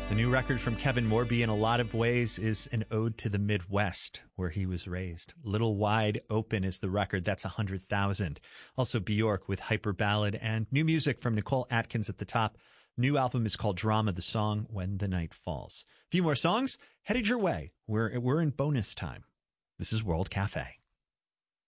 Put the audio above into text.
The new record from Kevin Morby in a lot of ways is an ode to the Midwest, where he was raised. Little Wide Open is the record. That's 100,000. Also Bjork with Hyper Ballad, and new music from Nicole Atkins at the top. New album is called Drama, the song When the Night Falls. A few more songs headed your way. We're in bonus time. This is World Cafe.